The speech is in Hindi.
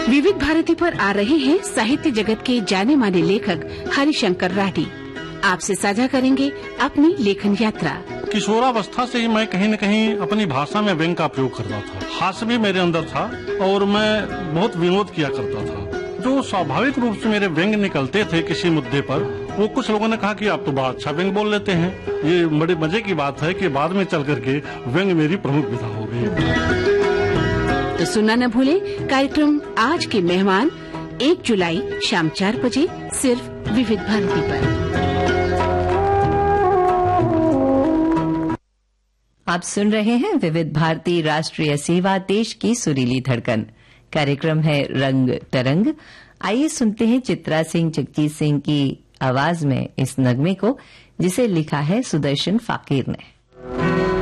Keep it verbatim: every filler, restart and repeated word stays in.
विविध भारती पर आ रहे हैं साहित्य जगत के जाने माने लेखक हरिशंकर राठी। आपसे साझा करेंगे अपनी लेखन यात्रा। किशोरावस्था से ही मैं कहीं न कहीं अपनी भाषा में व्यंग का प्रयोग करता था। हास्य भी मेरे अंदर था और मैं बहुत विनोद किया करता था। जो स्वाभाविक रूप से मेरे व्यंग निकलते थे किसी मुद्दे पर, वो कुछ लोगों ने कहा कि आप तो बड़ा अच्छा व्यंग बोल लेते हैं। ये बड़े मजे की बात है कि बाद में चल करके व्यंग मेरी प्रमुख विधा हो गई। तो सुनना न भूले कार्यक्रम आज के मेहमान एक जुलाई शाम चार बजे सिर्फ विविध भारती पर। आप सुन रहे हैं विविध भारती राष्ट्रीय सेवा, देश की सुरीली धड़कन। कार्यक्रम है रंग तरंग। आइए सुनते हैं चित्रा सिंह जगजीत सिंह की आवाज में इस नगमे को, जिसे लिखा है सुदर्शन फाकीर ने।